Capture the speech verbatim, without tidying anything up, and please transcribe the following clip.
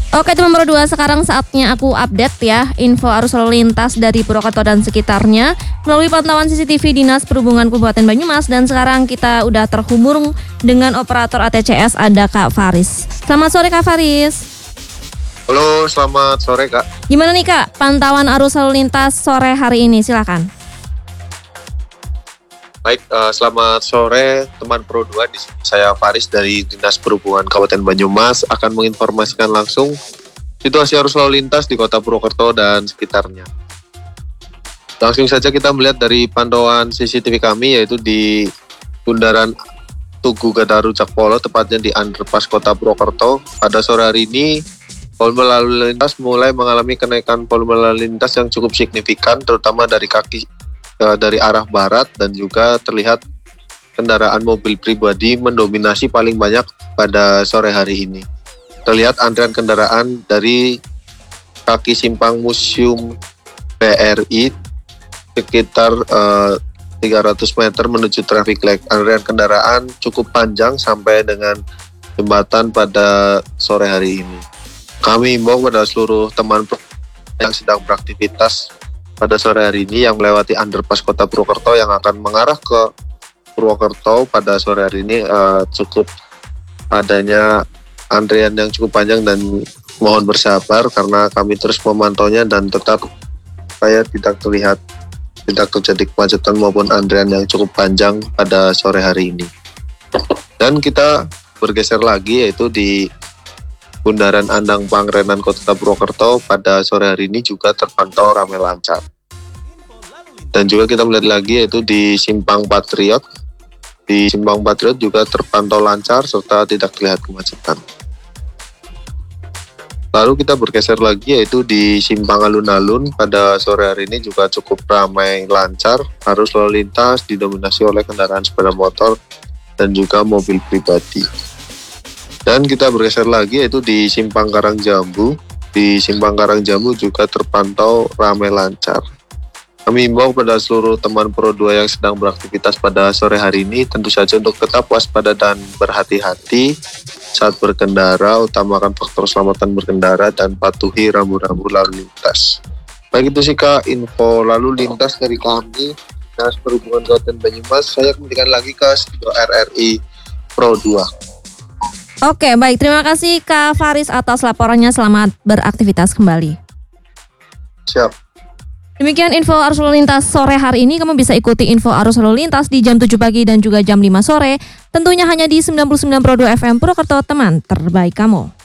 Oke teman Pro dua, sekarang saatnya aku update ya info arus lalu lintas dari Purwokerto dan sekitarnya melalui pantauan C C T V Dinas Perhubungan Kabupaten Banyumas. Dan sekarang kita udah terhubung dengan operator A T C S, ada Kak Faris. Selamat sore Kak Faris. Halo, selamat sore Kak. Gimana nih Kak pantauan arus lalu lintas sore hari ini, silakan. Baik, uh, selamat sore teman Pro dua. Di sini saya Faris dari Dinas Perhubungan Kabupaten Banyumas akan menginformasikan langsung situasi arus lalu lintas di Kota Purwokerto dan sekitarnya. Langsung saja kita melihat dari pantauan C C T V kami, yaitu di Bundaran Tugu Gadaru Cakpolo, tepatnya di underpass Kota Purwokerto. Pada sore hari ini volume lalu lintas mulai mengalami kenaikan volume lalu lintas yang cukup signifikan, terutama dari kaki dari arah barat, dan juga terlihat kendaraan mobil pribadi mendominasi paling banyak pada sore hari ini. Terlihat antrian kendaraan dari kaki simpang Museum B R I sekitar uh, tiga ratus meter menuju traffic light. Antrian kendaraan cukup panjang sampai dengan jembatan pada sore hari ini. Kami himbau pada seluruh teman yang sedang beraktivitas pada sore hari ini yang melewati underpass Kota Purwokerto yang akan mengarah ke Purwokerto pada sore hari ini uh, cukup adanya antrian yang cukup panjang, dan mohon bersabar karena kami terus memantaunya dan tetap supaya tidak terlihat tidak terjadi kemacetan maupun antrian yang cukup panjang pada sore hari ini. Dan kita bergeser lagi, yaitu di Bundaran Andang Pangrenan Kota Purwokerto pada sore hari ini juga terpantau ramai lancar. Dan juga kita melihat lagi, yaitu di Simpang Patriot. Di Simpang Patriot juga terpantau lancar serta tidak terlihat kemacetan. Lalu kita bergeser lagi, yaitu di Simpang Alun-Alun pada sore hari ini juga cukup ramai lancar. Arus lalu lintas didominasi oleh kendaraan sepeda motor dan juga mobil pribadi. Dan kita bergeser lagi, yaitu di Simpang Karangjambu. Di Simpang Karangjambu juga terpantau ramai lancar. Kami himbau pada seluruh teman Pro dua yang sedang beraktivitas pada sore hari ini tentu saja untuk tetap waspada dan berhati-hati saat berkendara, utamakan faktor keselamatan berkendara dan patuhi rambu-rambu lalu lintas. Baik, itu sih Kak info lalu lintas dari kami Dinas Perhubungan Kabupaten Banyumas. Saya kembalikan lagi ke studio R R I Pro dua. Oke, baik. Terima kasih Kak Faris atas laporannya. Selamat beraktivitas kembali. Siap. Demikian info arus lalu lintas sore hari ini. Kamu bisa ikuti info arus lalu lintas di jam tujuh pagi dan juga jam lima sore. Tentunya hanya di sembilan puluh sembilan Pro dua F M Purwokerto, teman terbaik kamu.